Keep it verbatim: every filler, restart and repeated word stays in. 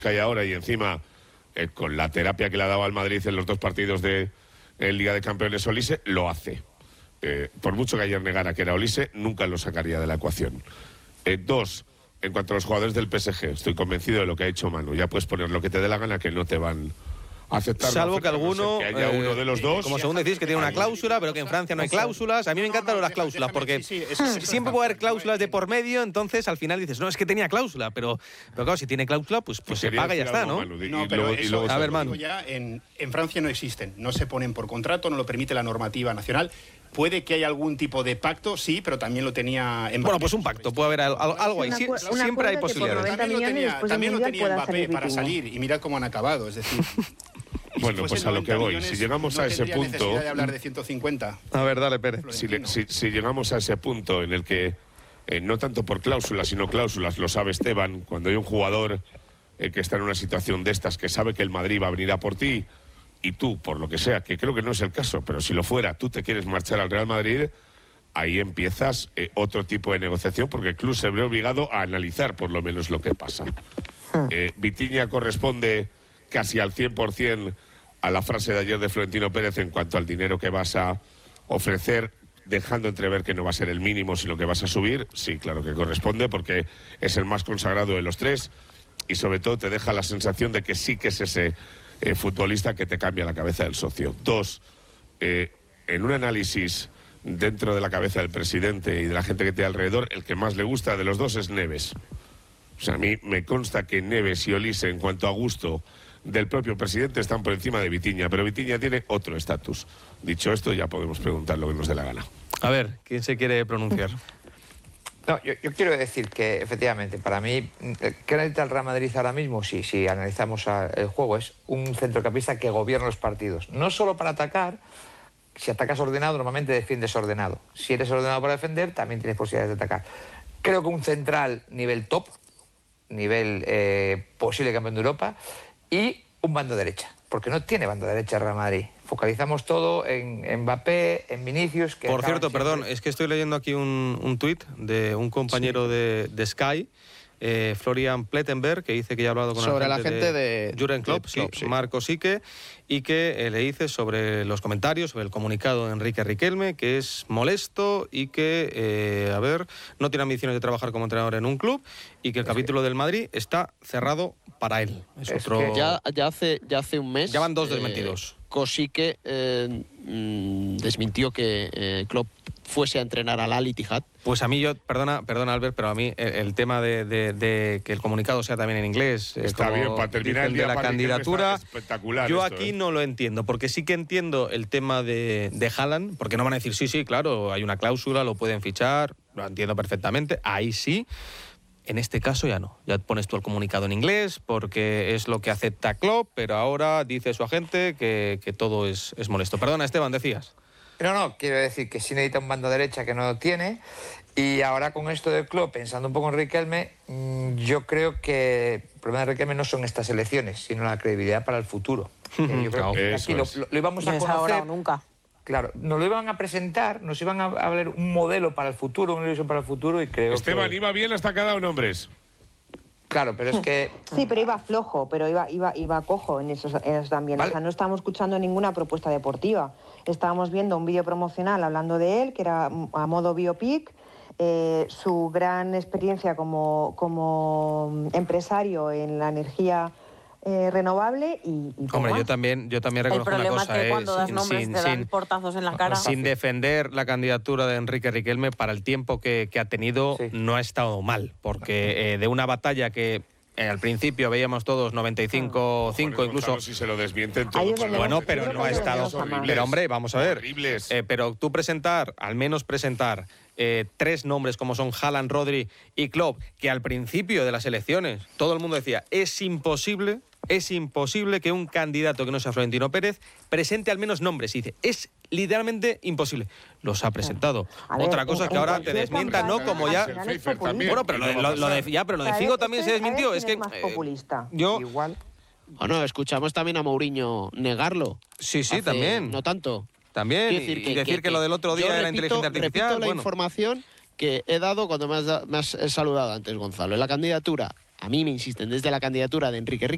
que hay ahora y encima eh, con la terapia que le ha dado al Madrid en los dos partidos de en Liga de Campeones Olise, lo hace. Eh, por mucho que ayer negara que era Olise, nunca lo sacaría de la ecuación. Eh, dos, en cuanto a los jugadores del P S G, estoy convencido de lo que ha hecho Manu. Ya puedes poner lo que te dé la gana, que no te van a aceptar. Salvo que alguno, que haya eh, uno de los dos. Como según decís, que tiene una cláusula, pero que en Francia no hay cláusulas. A mí me encantan las cláusulas, porque siempre puede haber cláusulas de por medio, entonces al final dices, no, es que tenía cláusula, pero, pero claro, si tiene cláusula, pues, pues se paga y ya está, ¿no? Manu, no, pero luego, eso, a ver, Manu. ya en, en Francia no existen, no se ponen por contrato, no lo permite la normativa nacional. Puede que haya algún tipo de pacto, sí, pero también lo tenía en Bueno, pues un pacto, puede haber algo, algo ahí. Sí, siempre hay posibilidades. También lo tenía, también lo tenía Mbappé para salir y mirad cómo han acabado, es decir... Bueno, pues a lo que voy, si llegamos a ese punto... de hablar de ciento cincuenta. A ver, dale, Pérez. Si, le, si, si llegamos a ese punto en el que, eh, no tanto por cláusulas, sino cláusulas, lo sabe Esteban, cuando hay un jugador eh, que está en una situación de estas, que sabe que el Madrid va a venir a por ti, y tú, por lo que sea, que creo que no es el caso, pero si lo fuera, tú te quieres marchar al Real Madrid, ahí empiezas eh, otro tipo de negociación, porque el club se ve obligado a analizar por lo menos lo que pasa. Eh, Vitinha corresponde casi al cien por cien a la frase de ayer de Florentino Pérez en cuanto al dinero que vas a ofrecer, dejando entrever que no va a ser el mínimo, sino que vas a subir. Sí, claro que corresponde, porque es el más consagrado de los tres, y sobre todo te deja la sensación de que sí que es ese eh, futbolista que te cambia la cabeza del socio. Dos, eh, en un análisis dentro de la cabeza del presidente y de la gente que tiene alrededor, el que más le gusta de los dos es Neves. O sea, a mí me consta que Neves y Olise, en cuanto a gusto del propio presidente, están por encima de Vitinha, pero Vitinha tiene otro estatus. Dicho esto, ya podemos preguntar lo que nos dé la gana. A ver, ¿quién se quiere pronunciar? No, yo, yo quiero decir que, efectivamente, para mí, ¿qué necesita el Real Madrid ahora mismo? Si, si analizamos a, el juego, es un centrocampista que gobierna los partidos. No solo para atacar, si atacas ordenado, normalmente defiendes ordenado. Si eres ordenado para defender, también tienes posibilidades de atacar. Creo que un central nivel top, nivel eh, posible campeón de Europa, y un bando derecha, porque no tiene bando derecha el Real Madrid. Focalizamos todo en, en Mbappé, en Vinicius... Que Por cierto, siempre... perdón, es que estoy leyendo aquí un, un tuit de un compañero sí. de, de Sky, eh, Florian Plettenberg, que dice que ya ha hablado con sobre la gente, la gente de, de Jürgen Klopp, de Klopp sí, sí. Marco Sique, y que eh, le dice sobre los comentarios, sobre el comunicado de Enrique Riquelme, que es molesto y que, eh, a ver, no tiene ambiciones de trabajar como entrenador en un club, y que el capítulo del Madrid está cerrado para él. Es, es otro... que ya, ya, hace, ya hace un mes... Ya van dos eh, desmentidos. Kosike eh, mm, desmintió que eh, Klopp fuese a entrenar al Al Ittihad. Pues a mí, yo, perdona, perdona Albert, pero a mí el, el tema de, de, de que el comunicado sea también en inglés, está como bien, para terminar el día de la candidatura, espectacular. yo esto, aquí ¿eh? no lo entiendo, porque sí que entiendo el tema de, de Haaland, porque no van a decir, sí, sí, claro, hay una cláusula, lo pueden fichar, lo entiendo perfectamente, ahí sí. En este caso ya no, ya pones tú el comunicado en inglés porque es lo que acepta Klopp, pero ahora dice su agente que, que todo es, es molesto. Perdona, Esteban, decías. No, no, quiero decir que sí necesita un bando derecha que no lo tiene, y ahora con esto del Klopp, pensando un poco en Riquelme, yo creo que el problema de Riquelme no son estas elecciones, sino la credibilidad para el futuro. Eh, yo creo que aquí lo, lo, lo íbamos a conocer... ahora o nunca. Claro, nos lo iban a presentar, nos iban a hablar un modelo para el futuro, una ilusión para el futuro, y creo Esteban, que... iba bien hasta que ha dado nombres. Claro, pero es que... Sí, pero iba flojo, pero iba, iba, iba cojo en eso, en eso también. Vale. O sea, no estábamos escuchando ninguna propuesta deportiva. Estábamos viendo un vídeo promocional hablando de él, que era a modo biopic, eh, su gran experiencia como, como empresario en la energía eh, renovable y... y Hombre, más. yo también, yo también reconozco una cosa. El problema es que eh, cuando das sin, nombres sin, te dan sin, portazos en la cara. Sin defender la candidatura de Enrique Riquelme, para el tiempo que, que ha tenido, sí. no ha estado mal, porque eh, de una batalla que... Eh, al principio veíamos todos noventa y cinco cinco, incluso... Si se lo desmienten todo. Bueno, pero no ha estado... Pero hombre, vamos a ver. Eh, pero tú presentar, al menos presentar eh, tres nombres como son Haaland, Rodri y Klopp, que al principio de las elecciones todo el mundo decía, es imposible, es imposible que un candidato que no sea Florentino Pérez presente al menos nombres. Y dice, es literalmente imposible. Los ha presentado. Ver, Otra cosa es que ahora te desmientan, ¿no? Como ya... Bueno, pero lo, lo, lo de, ya, pero lo de Figo también se desmintió. Es que... más populista. Eh, yo... Igual... Bueno, escuchamos también a Mourinho negarlo. Sí, sí, Hace también. No tanto. También, decir y, que, y decir que, que, que lo del otro día de la inteligencia artificial... Repito la bueno. información que he dado cuando me has, me has saludado antes, Gonzalo. En la candidatura, a mí me insisten desde la candidatura de Enrique Riquelme,